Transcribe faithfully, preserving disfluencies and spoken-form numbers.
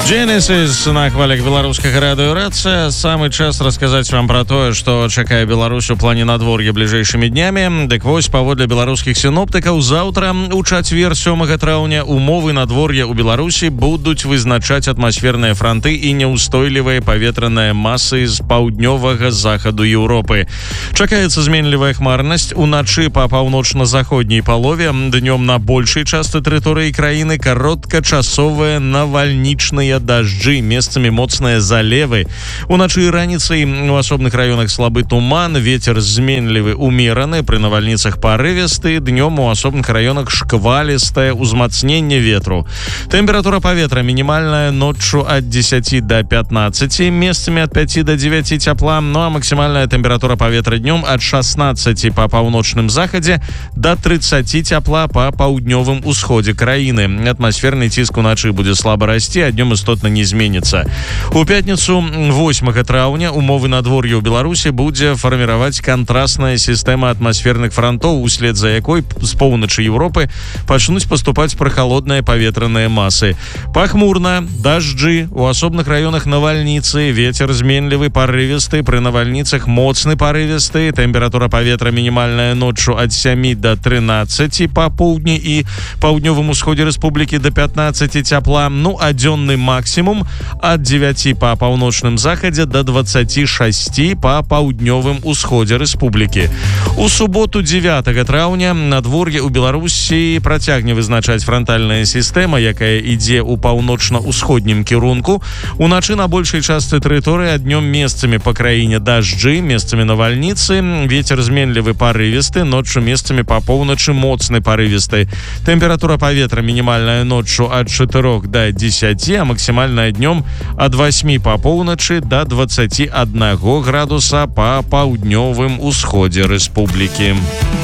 Genesis на хвалях беларускага радыёрацыя. Самы час расказаць вам пра тое, што чакае Беларусь у плане надвор'я бліжэйшымі днямі. Дык вось, паводле беларускіх сіноптыкаў, заўтра у чацвер сёмага траўня умовы надвор'я ў Беларусі будуць вызначаць атмасферныя франты і няўстойлівыя паветраныя масы з паўднёвага захаду Еўропы. Чакаецца зменлівая хмарнасць уначы па паўночна-заходняй палове, днём на большай частцы тэрыторыі краіны кароткачасовыя навальнічныя дажджы, месцамі моцныя залевы. Уначы і раніцай у асобных раёнах слабы туман, вецер зменлівы умераны, пры навальніцах парывісты, днём у асобных раёнах шквалістае ўзмацненне ветру. Тэмпература паветра мінімальная ноччу ад дзесяці да пятнаццаці, месцамі ад пяці да дзевяці цяпла, ну а максімальная тэмпература паветра днём ад шаснаццаці па паўночным захадзе да трыццаці цяпла па паўднёвым усходзе краіны. Атмасферны ціск уначы будзе слаба расці, а днём істотна не зменіцца. У пятніцу восьмага траўня умовы надвор'я ў Беларусі будзе фарміраваць кантрасная сістэма атмасферных франтоў, услед за якой з поўначы Еўропы пачнуць паступаць прахалодныя паветраныя масы. Пахмурна, дажджы, у асобных раёнах навальніцы, вецер зменлівы парывісты, пры навальніцах моцны парывісты, тэмпература паветра мінімальная ноччу ад сямі да трынаццаці па поўдні і паўднёвым усходзе рэспублікі да пятнаццаці цяпла, ну а дзённы максімум ад дзевяці па паўночным захадзе да дваццаці шасці па паўднёвым усходзе рэспублікі. У суботу дзевятага траўня надвор'е ў Беларусі працягне вызначаць франтальная сістэма, якая ідзе ў паўночна-усходнім кірунку. Уначы на большай частцы тэрыторыі, а днём месцамі па краіне дажджы, месцамі навальніцы, вецер зменлівы парывісты, ноччу месцамі па поўначы моцны парывісты. Тэмпература паветра мінімальная ноччу ад чатырох да дзесяці, а максімальная днём ад васьмі па поўначы да дваццаці аднаго градуса па паўднёвым усходзе рэспублікі.